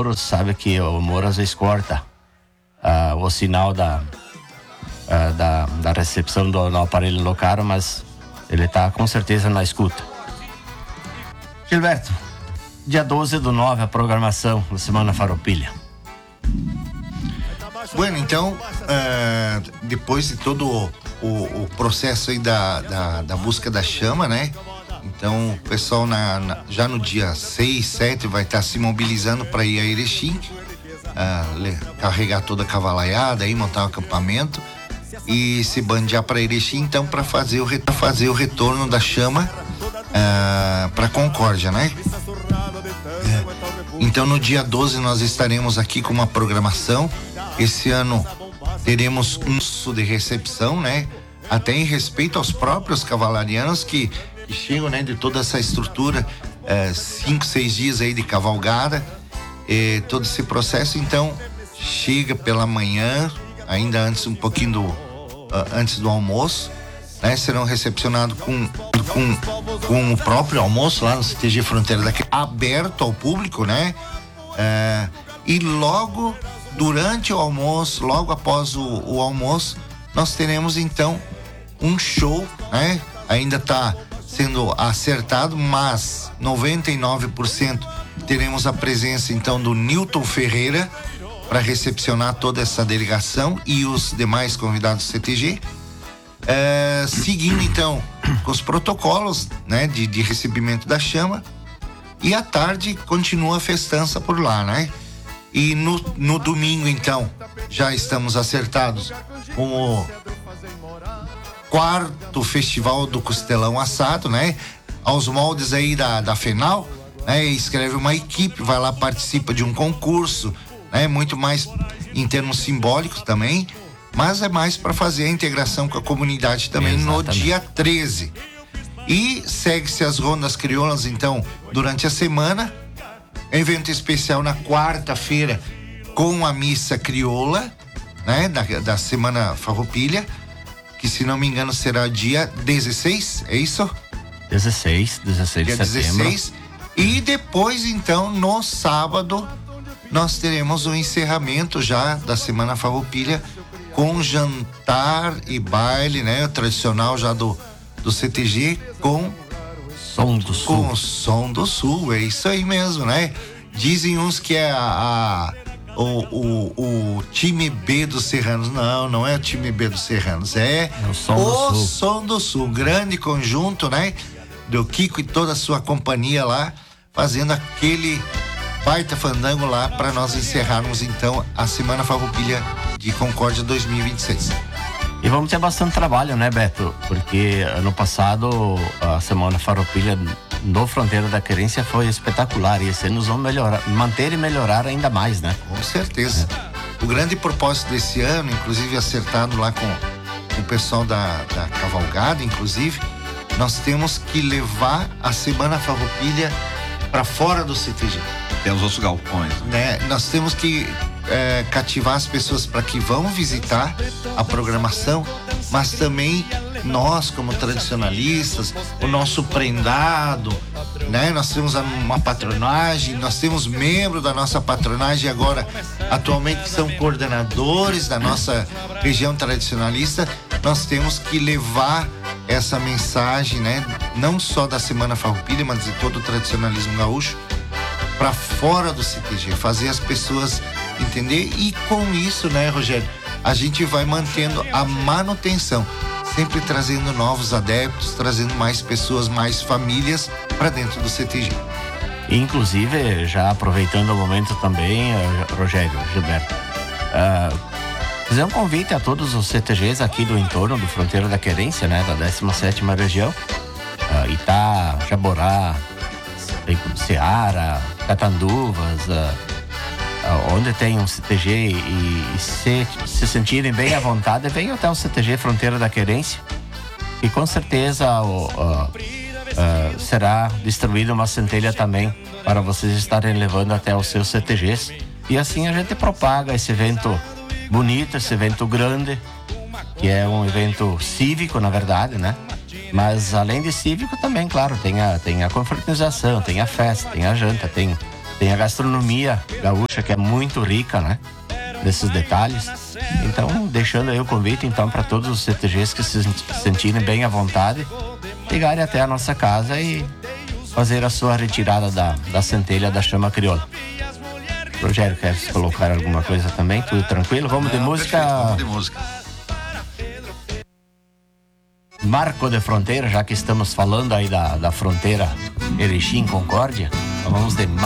Moro, sabe que o Moro às vezes corta o sinal da recepção do aparelho no carro, mas ele está com certeza na escuta. Gilberto, dia 12/9, a programação da Semana Farroupilha. Bueno, então, depois de todo o processo aí da busca da chama, né? Então, o pessoal já no dia 6, 7 vai estar se mobilizando para ir a Erechim, carregar toda a cavalaiada, aí montar um acampamento e se bandear para Erechim, então, para fazer o retorno da chama para Concórdia, né? Então, no dia 12 nós estaremos aqui com uma programação. Esse ano teremos um curso de recepção, né? Até em respeito aos próprios cavalarianos que chegam, né? De toda essa estrutura, 5, 6 dias aí de cavalgada, todo esse processo. Então, chega pela manhã, ainda antes, um pouquinho antes do almoço, né? Serão recepcionados com o próprio almoço lá no CTG Fronteira da Querência, aberto ao público, né? E logo durante o almoço, logo após o almoço, nós teremos então um show, né? Ainda está sendo acertado, mas 99% teremos a presença então do Newton Ferreira para recepcionar toda essa delegação e os demais convidados do CTG. Seguindo então com os protocolos, né, de recebimento da chama, e à tarde continua a festança por lá, né? E no domingo então já estamos acertados com o 4º Festival do Costelão Assado, né? Aos moldes aí da FENAL, né? Escreve uma equipe, vai lá, participa de um concurso, né? Muito mais em termos simbólicos também, mas é mais para fazer a integração com a comunidade também. Exatamente. No dia 13. E segue-se as rondas crioulas, então, durante a semana. Evento especial na quarta-feira com a missa crioula, né? Da Semana Farroupilha, que, se não me engano, será dia 16, é isso? 16 de setembro. 16. E depois, então, no sábado, nós teremos o encerramento já da Semana Farroupilha, com jantar e baile, né? O tradicional já do CTG, com Som do Sul. Com o Som do Sul, é isso aí mesmo, né? Dizem uns que é o time B dos Serranos. Não é o time B dos Serranos, é o Som do Sul. Grande conjunto, né? Do Kiko e toda a sua companhia lá, fazendo aquele baita fandango lá para nós encerrarmos então a Semana Farroupilha de Concórdia 2026. E vamos ter bastante trabalho, né, Beto? Porque ano passado a Semana Farroupilha no Fronteira da Querência foi espetacular, e esse ano nós vamos manter e melhorar ainda mais, né? Com certeza. O grande propósito desse ano, inclusive acertado lá com o pessoal da cavalgada, inclusive, nós temos que levar a Semana Farroupilha para fora do CTG. Temos outros galpões, né? Nós temos que cativar as pessoas para que vão visitar a programação, mas também nós, como tradicionalistas, o nosso prendado, né? Nós temos uma patronagem, nós temos membros da nossa patronagem agora, atualmente, que são coordenadores da nossa região tradicionalista. Nós temos que levar essa mensagem, né? Não só da Semana Farroupilha, mas de todo o tradicionalismo gaúcho, para fora do CTG, fazer as pessoas entender. E com isso, né, Rogério, a gente vai mantendo a manutenção, sempre trazendo novos adeptos, trazendo mais pessoas, mais famílias para dentro do CTG. Inclusive, já aproveitando o momento também, Rogério, Gilberto, fazer um convite a todos os CTGs aqui do entorno do Fronteira da Querência, né, da 17ª região, Itá, Jaborá, Ceará, Catanduvas, onde tem um CTG e se sentirem bem à vontade, venham até o CTG Fronteira da Querência, e com certeza será distribuída uma centelha também para vocês estarem levando até os seus CTGs, e assim a gente propaga esse evento bonito, esse evento grande, que é um evento cívico, na verdade, né? Mas além de cívico também, claro, tem a confraternização, tem a festa, tem a janta, tem Tem a gastronomia gaúcha, que é muito rica, né? Desses detalhes. Então, deixando aí o convite, então, para todos os CTGs que se sentirem bem à vontade, ligarem até a nossa casa e fazer a sua retirada da centelha da chama crioula. Rogério, quer colocar alguma coisa também? Tudo tranquilo? Vamos de música? Perfeito, vamos de música. Marco de fronteira, já que estamos falando aí da fronteira Erechim-Concórdia, vamos de